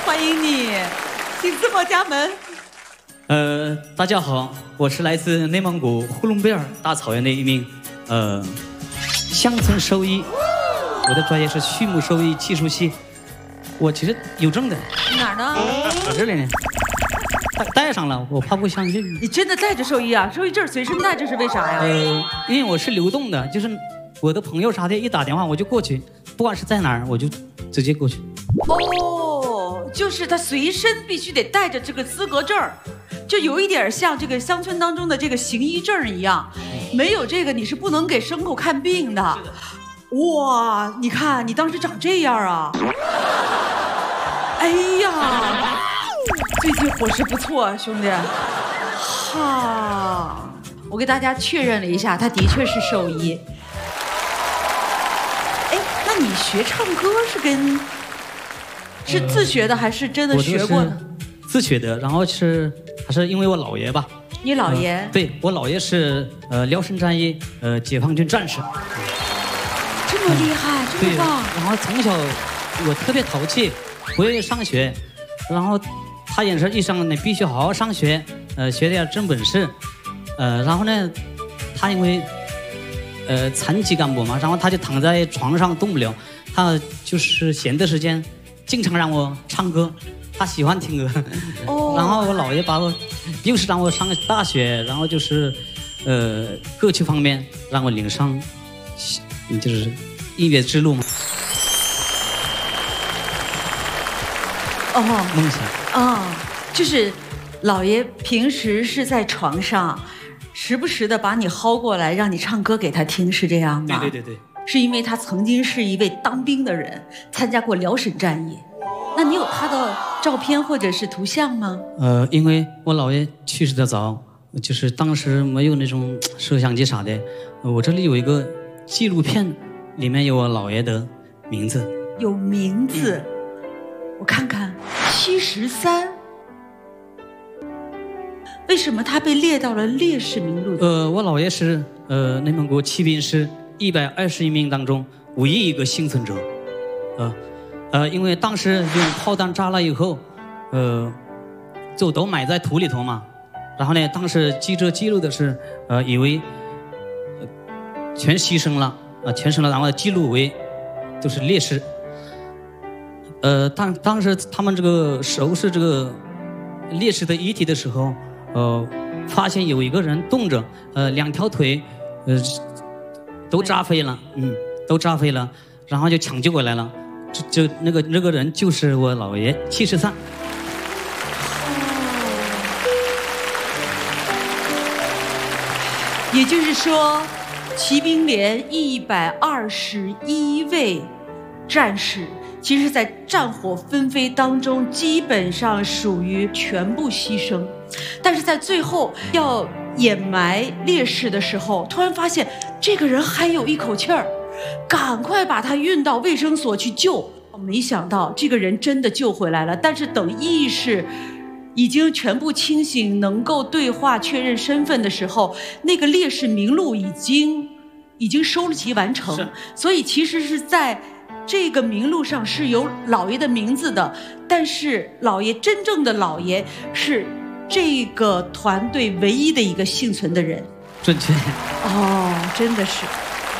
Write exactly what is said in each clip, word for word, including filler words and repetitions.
欢迎你，请自报家门。 呃，大家好，我是来自内蒙古呼伦贝尔大草原的一名呃乡村兽医，我的专业是畜牧兽医技术系。我其实有证的。 哪儿呢？ 我这里呢。带带上了，我怕不相信。 你真的带着兽医啊？兽医证随身带，这是为啥呀？ 呃，因为我是流动的，就是我的朋友啥的，一打电话我就过去，不管是在哪儿，我就直接过去。 哦，就是他随身必须得带着这个资格证，就有一点像这个乡村当中的这个行医证一样，没有这个你是不能给牲口看病的。哇，你看你当时长这样啊！哎呀！最近伙食不错，兄弟。哈，我给大家确认了一下，他的确是兽医。哎，那你学唱歌是跟是自学的，还是真的学过的？ 自学的，然后是还是因为我姥爷吧。 你姥爷？ 呃、对，我姥爷是呃辽沈战役呃解放军战士。 这么厉害，这么棒。 然后从小我特别淘气，不愿意上学，然后。他也是一生呢，必须好好上学，呃，学点真本事，呃，然后呢，他因为呃残疾干部嘛，然后他就躺在床上动不了，他就是闲的时间，经常让我唱歌，他喜欢听歌，哦、然后我姥爷把我又是让我上大学，然后就是呃歌曲方面让我领上，就是音乐之路嘛。 哦， 梦想啊、哦，就是姥爷平时是在床上，时不时的把你薅过来，让你唱歌给他听，是这样吗？ 对对对对， 是因为他曾经是一位当兵的人，参加过辽沈战役。那你有他的照片或者是图像吗？ 呃，因为我姥爷去世的早，就是当时没有那种摄像机啥的。我这里有一个纪录片，里面有我姥爷的名字。 有名字。嗯，我看看，七十三，为什么他被列到了烈士名录？ 呃，我姥爷是呃内蒙古骑兵师一百二十一名当中唯一一个幸存者，呃呃，因为当时用炮弹炸了以后，呃，就都埋在土里头嘛。然后呢，当时记者记录的是，呃，以为、呃、全牺牲了啊、呃，全牲了，然后记录为就是烈士。呃，当当时他们这个收拾这个烈士的遗体的时候，呃，发现有一个人冻着，呃，两条腿，呃，都炸飞了，嗯，都炸飞了，然后就抢救过来了，就就那个那个人就是我姥爷，七十三。 也就是说，骑兵连一百二十一位战士。其实在战火纷飞当中基本上属于全部牺牲，但是在最后要掩埋烈士的时候，突然发现这个人还有一口气儿，赶快把他运到卫生所去救。没想到这个人真的救回来了，但是等意识已经全部清醒，能够对话确认身份的时候，那个烈士名录已经已经收集完成，所以其实是在这个名录上是有老爷的名字的，但是老爷真正的老爷是这个团队唯一的一个幸存的人。 准确。 哦，真的是。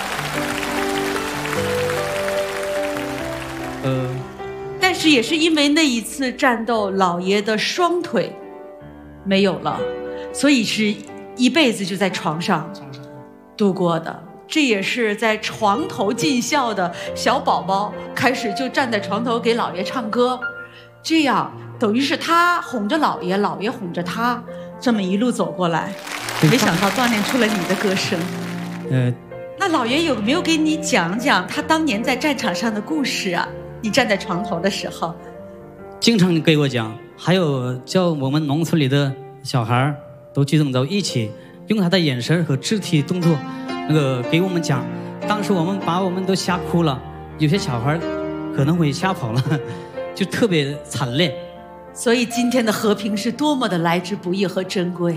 呃， 但是也是因为那一次战斗，老爷的双腿没有了，所以是一辈子就在床上度过的。这也是在床头尽孝的小宝宝，开始就站在床头给老爷唱歌，这样等于是他哄着老爷，老爷哄着他，这么一路走过来，没想到锻炼出了你的歌声。 呃， 那老爷有没有给你讲讲他当年在战场上的故事啊？你站在床头的时候， 经常给我讲，还有叫我们农村里的小孩都聚拢到一起，用他的眼神和肢体动作。那个给我们讲，当时我们把我们都吓哭了，有些小孩可能会吓跑了，就特别惨烈。 所以今天的和平是多么的来之不易和珍贵。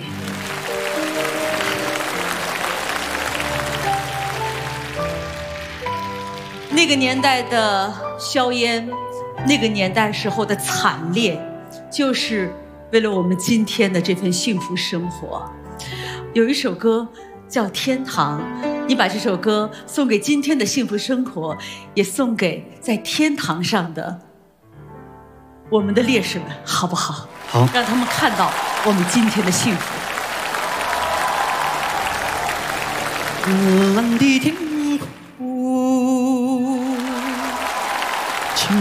那个年代的硝烟那个年代时候的惨烈，就是为了我们今天的这份幸福生活。有一首歌叫《天堂》，你把这首歌送给今天的幸福生活，也送给在天堂上的我们的烈士们，好不好？ 好， 让他们看到我们今天的幸福。 蓝的天